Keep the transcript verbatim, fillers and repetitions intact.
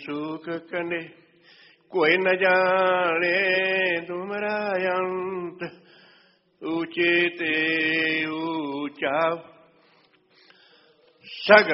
सुख कने कोई न जाने तुम्हारा अंत ऊंचे ते ऊंचा सगल